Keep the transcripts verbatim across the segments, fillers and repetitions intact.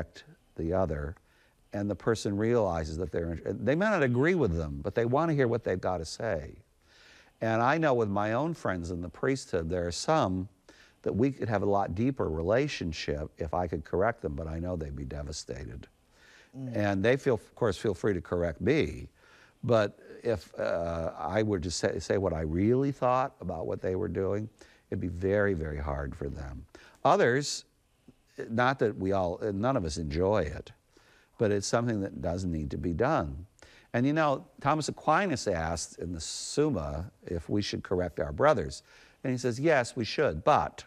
correct the other, and the person realizes that they're, they may not agree with them, but they want to hear what they've got to say. And I know with my own friends in the priesthood, there are some that we could have a lot deeper relationship if I could correct them, but I know they'd be devastated. Mm. And they feel, of course, feel free to correct me, but if uh, I were to say, say what I really thought about what they were doing, it'd be very, very hard for them. Others, not that we all, none of us enjoy it, but it's something that does need to be done. And you know, Thomas Aquinas asked in the Summa if we should correct our brothers. And he says, yes, we should, but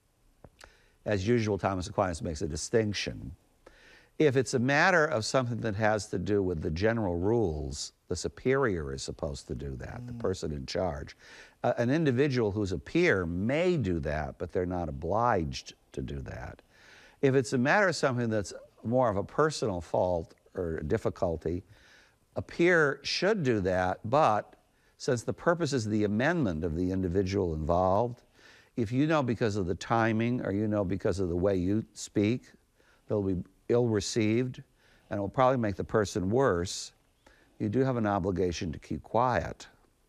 as usual, Thomas Aquinas makes a distinction. If it's a matter of something that has to do with the general rules, the superior is supposed to do that, mm. the person in charge. Uh, an individual who's a peer may do that, but they're not obliged to do that. If it's a matter of something that's more of a personal fault or difficulty, a peer should do that, but since the purpose is the amendment of the individual involved, if you know because of the timing or you know because of the way you speak, they'll be ill-received and it will probably make the person worse, you do have an obligation to keep quiet.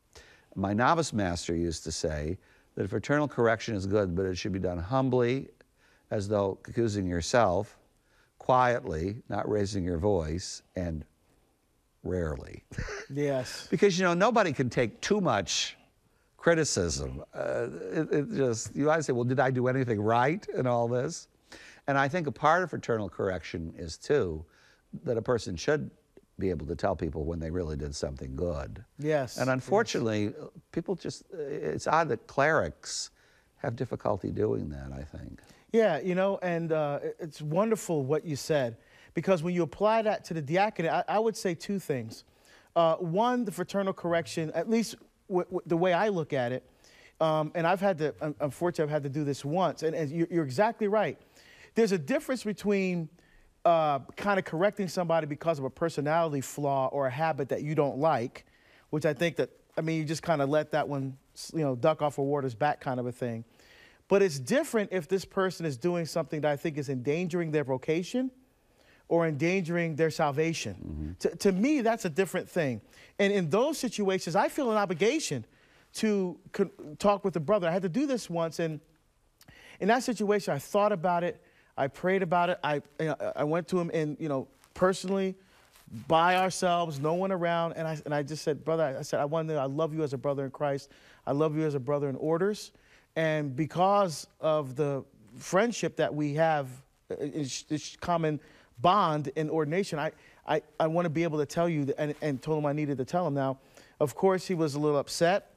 My novice master used to say that fraternal correction is good, but it should be done humbly, as though accusing yourself, quietly, not raising your voice, and rarely. Yes. Because, you know, nobody can take too much criticism. Uh, it, it just, you might say, well, did I do anything right in all this? And I think a part of fraternal correction is, too, that a person should be able to tell people when they really did something good. Yes. And unfortunately, yes. people just, it's odd that clerics have difficulty doing that, I think. Yeah, you know, and uh, it's wonderful what you said, because when you apply that to the diaconate, I, I would say two things. Uh, one, the fraternal correction, at least w w the way I look at it, um, and I've had to, unfortunately, I've had to do this once, and, and you're, you're exactly right. There's a difference between uh, kind of correcting somebody because of a personality flaw or a habit that you don't like, which I think that, I mean, you just kind of let that one, you know, duck off a water's back kind of a thing. But it's different if this person is doing something that I think is endangering their vocation or endangering their salvation. Mm-hmm. to, to me, that's a different thing. And in those situations, I feel an obligation to talk with the brother. I had to do this once, and in that situation, I thought about it. I prayed about it. I, you know, I went to him and, you know, personally, by ourselves, no one around, and I, and I just said, brother, I said, I want to, I love you as a brother in Christ. I love you as a brother in orders. And because of the friendship that we have, this common bond in ordination, I, I, I want to be able to tell you, that, and, and told him I needed to tell him. Now, of course, he was a little upset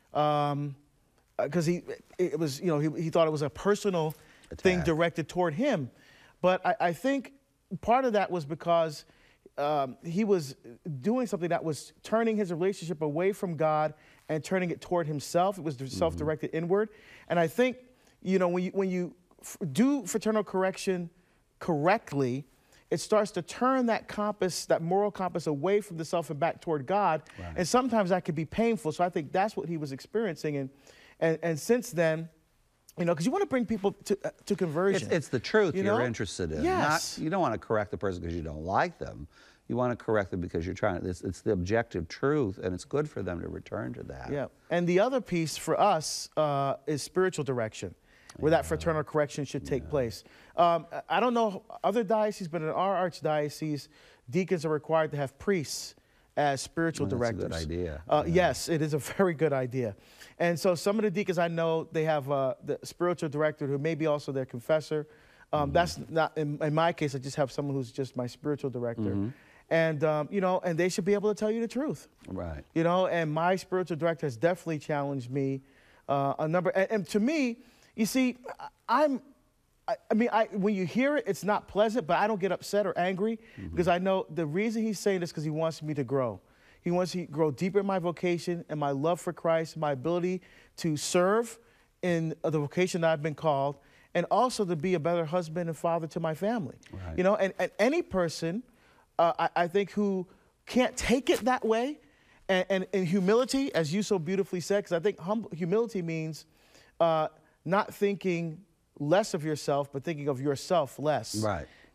um, because he, it was, you know, he, he thought it was a personal Attack. thing directed toward him. But I, I think part of that was because um, he was doing something that was turning his relationship away from God and turning it toward himself. It was self-directed mm-hmm. inward. And I think, you know, when you, when you f do fraternal correction correctly, it starts to turn that compass, that moral compass, away from the self and back toward God. Right. And sometimes that could be painful. So I think that's what he was experiencing. And, and, and since then, you know, because you want to bring people to, uh, to conversion. It's, it's the truth you you're know? interested in. Yes. Not, you don't want to correct the person because you don't like them. You want to correct them because you're trying to, it's, it's the objective truth, and it's good for them to return to that. Yeah. And the other piece for us uh, is spiritual direction, where yeah. that fraternal correction should take yeah. place. Um, I don't know other dioceses, but in our archdiocese, deacons are required to have priests as spiritual well, that's directors. That's a good idea. Uh, yeah. Yes, it is a very good idea. And so some of the deacons I know, they have uh, the spiritual director who may be also their confessor. Um, mm-hmm. That's not, in, in my case, I just have someone who's just my spiritual director. Mm-hmm. And, um, you know, and they should be able to tell you the truth. Right. You know, and my spiritual director has definitely challenged me uh, a number. And, and to me, you see, I'm, I, I mean, I, when you hear it, it's not pleasant, but I don't get upset or angry mm-hmm. because I know the reason he's saying this is because he wants me to grow. He wants me to grow deeper in my vocation and my love for Christ, my ability to serve in the vocation that I've been called, and also to be a better husband and father to my family. Right. You know, and, and any person, Uh, I, I think, who can't take it that way, and, and, and humility, as you so beautifully said, because I think humble, humility means uh, not thinking less of yourself, but thinking of yourself less. Right.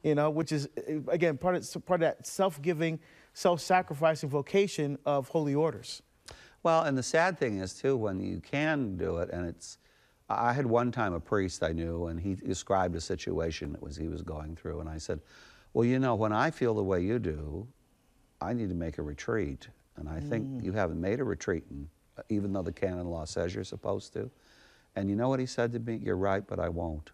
you know, which is, again, part of, part of that self-giving, self-sacrificing vocation of holy orders. Well, and the sad thing is, too, when you can do it, and it's, I had one time a priest I knew, and he described a situation that was he was going through, and I said, well, you know, when I feel the way you do, I need to make a retreat, and I think mm. you haven't made a retreat, in, even though the canon law says you're supposed to. And you know what he said to me? You're right, but I won't.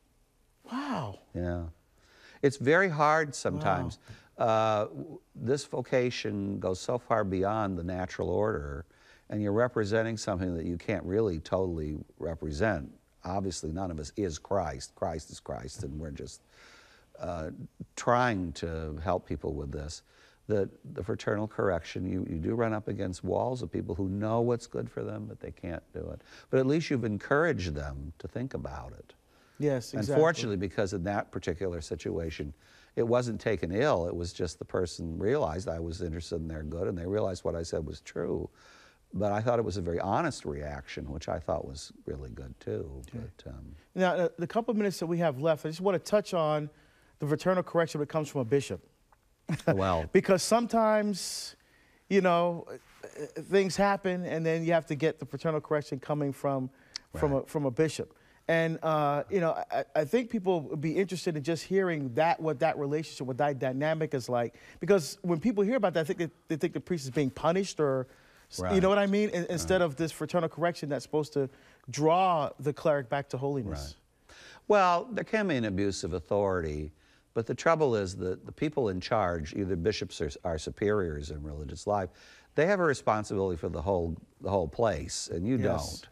Wow. Yeah. It's very hard sometimes. Wow. Uh, this vocation goes so far beyond the natural order, and you're representing something that you can't really totally represent. Obviously, none of us is Christ. Christ is Christ, and we're just uh, trying to help people with this. The, the fraternal correction, you, you do run up against walls of people who know what's good for them, but they can't do it. But at least you've encouraged them to think about it. Yes, exactly. Unfortunately, because in that particular situation, it wasn't taken ill. It was just the person realized I was interested in their good, and they realized what I said was true. But I thought it was a very honest reaction, which I thought was really good, too. Okay. But, um, now, uh, the couple of minutes that we have left, I just want to touch on the fraternal correction that comes from a bishop. Well, because sometimes, you know, things happen, and then you have to get the fraternal correction coming from, right. from, a, from a bishop. And, uh, you know, I, I think people would be interested in just hearing that, what that relationship, what that dynamic is like. Because when people hear about that, I think they, they think the priest is being punished or, right. you know what I mean? In, instead right. of this fraternal correction that's supposed to draw the cleric back to holiness. Right. Well, there can be an abuse of authority. But the trouble is that the people in charge, either bishops or our superiors in religious life, they have a responsibility for the whole, the whole place, and you yes. don't.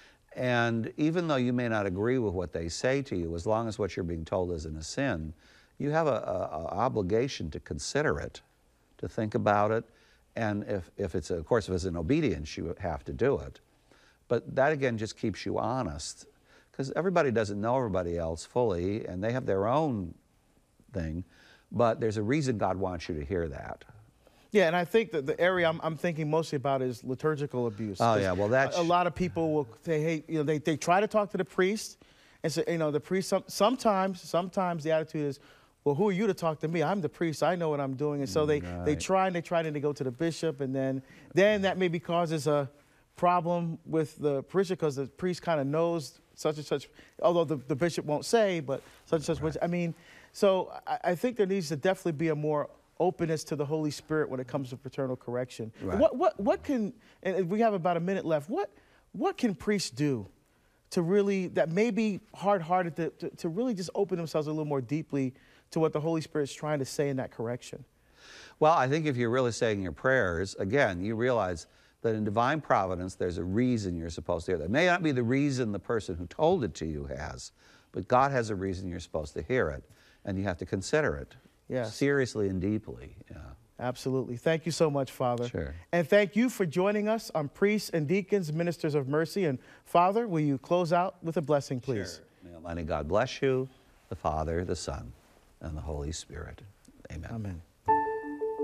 And even though you may not agree with what they say to you, as long as what you're being told isn't a sin, you have an obligation to consider it, to think about it, and if, if it's, a, of course, if it's an obedience, you have to do it. But that, again, just keeps you honest, because everybody doesn't know everybody else fully, and they have their own thing, but there's a reason God wants you to hear that. Yeah, and I think that the area I'm, I'm thinking mostly about is liturgical abuse. Oh yeah, well that's a, a lot of people will say, hey, you know, they they try to talk to the priest, and say, you know, the priest. Some, sometimes, sometimes the attitude is, well, who are you to talk to me? I'm the priest. I know what I'm doing, and so they right. they try and they try and they go to the bishop, and then then that maybe causes a problem with the parishioner because the priest kind of knows such and such, although the, the bishop won't say, but such and such. Right. Which, I mean. So I, I think there needs to definitely be a more openness to the Holy Spirit when it comes to fraternal correction. Right. What, what, what can, and we have about a minute left, what, what can priests do to really, that may be hard-hearted, to, to, to really just open themselves a little more deeply to what the Holy Spirit is trying to say in that correction? Well, I think if you're really saying your prayers, again, you realize that in divine providence, there's a reason you're supposed to hear that. It may not be the reason the person who told it to you has, but God has a reason you're supposed to hear it. And you have to consider it yes. seriously and deeply. Yeah. Absolutely. Thank you so much, Father. Sure. And thank you for joining us on Priests and Deacons, Ministers of Mercy. And Father, will you close out with a blessing, please? Sure. May Almighty God bless you, the Father, the Son, and the Holy Spirit. Amen. Amen.